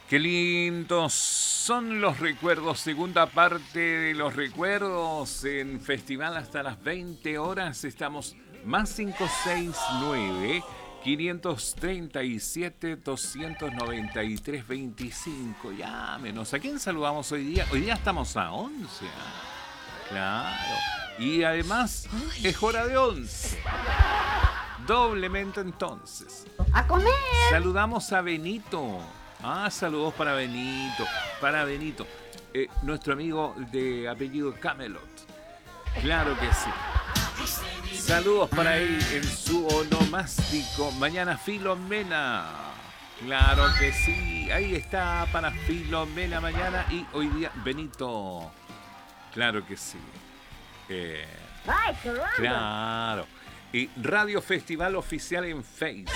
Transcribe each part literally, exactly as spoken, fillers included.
Qué lindos son los recuerdos, segunda parte de los recuerdos en Festival hasta las veinte horas. Estamos más cinco seis nueve, quinientos treinta y siete, doscientos noventa y tres, veinticinco. Llámenos. ¿A quién saludamos hoy día? Hoy día estamos a once. Claro. Y además es hora de once. Doblemente entonces. ¡A comer! Saludamos a Benito. Ah, saludos para Benito, para Benito, eh, nuestro amigo de apellido Camelot. Claro que sí. Saludos para él en su onomástico. Mañana Filomena. Claro que sí. Ahí está para Filomena mañana y hoy día Benito. Claro que sí. Eh, ¡Ay, qué raro! claro. Y Radio Festival Oficial en Facebook.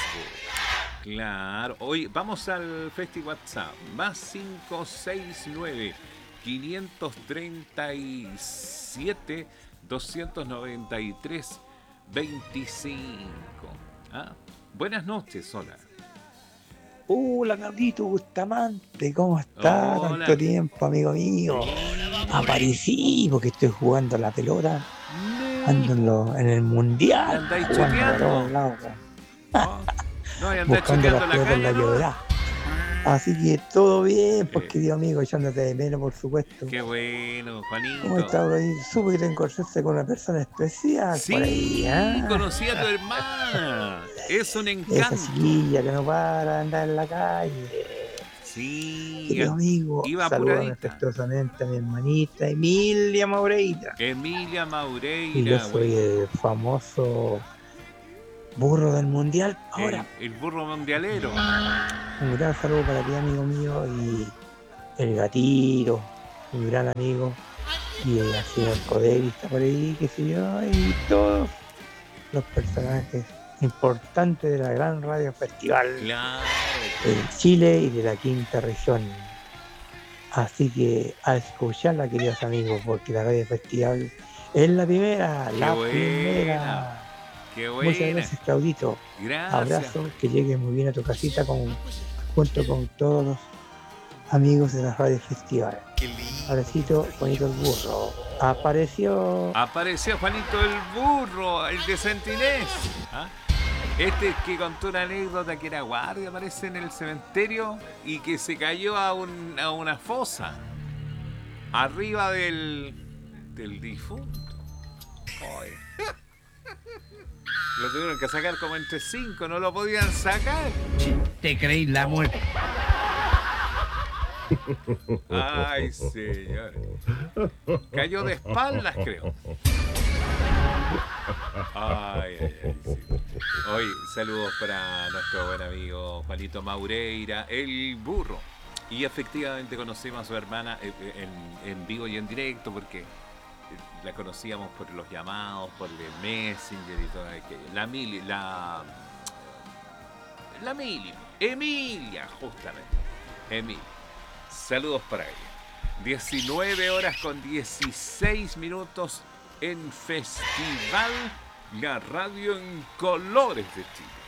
Claro, hoy vamos al Festi WhatsApp, más cinco seis nueve, quinientos treinta y siete, doscientos noventa y tres, veinticinco. ¿Ah? Buenas noches, hola. Hola, Carlito Bustamante, ¿cómo está? Hola. Tanto tiempo, amigo mío. Aparecí porque estoy jugando a la pelota. Ando en, lo- en el mundial. ¿Andáis jugando chuteando? a todos lados, No, no, y andás buscando chuteando la la pelota en la calle, ¿no? llorada. Así que todo bien, pues querido amigo, echándote de menos, por supuesto. Qué bueno, Juanito. ¿Cómo está por ahí? Supe que te encontraste con una persona especial por ahí, Sí, ¿ah? conocí a tu hermana. Es un Esa encanto. chiquilla que no para de andar en la calle. Sí, Querido amigo, iba salúdame apuradita. afectuosamente a mi hermanita Emilia Maureira. Emilia Y yo Maureira, soy güey. el famoso burro del mundial. El, Ahora, el burro mundialero. un gran saludo para ti, amigo mío, y el gatito, un gran amigo, y el señor Coderi está por ahí, qué sé yo, y todos los personajes importantes de la gran radio festival Claro. de Chile y de la quinta región. Así que a escucharla, queridos amigos, porque la radio festival es la primera, Qué la buena. primera. Qué Muchas buena. gracias, Claudito. Gracias. Abrazo, que llegues muy bien a tu casita con, junto con todos los amigos de la radio festival. Qué lindo. Abracito, bonito el burro. Apareció. Apareció Juanito el burro, el de Sentinés. ¿Ah? Este que contó una anécdota que era guardia, aparece en el cementerio y que se cayó a, un, a una fosa arriba del, del difunto. Oye. Lo tuvieron que sacar como entre cinco, no lo podían sacar. Te creí la muerte. Ay, señor. Cayó de espaldas, creo. Ay, ay, ay. Sí. Hoy, saludos para nuestro buen amigo Juanito Maureira, el burro. Y efectivamente conocimos a su hermana en, en vivo y en directo porque la conocíamos por los llamados, por el Messenger y todo aquello. La Mili, la. La Mili, Emilia, justamente. Emilia. Saludos para ella. diecinueve horas con dieciséis minutos en Festival, la radio en colores de Chile.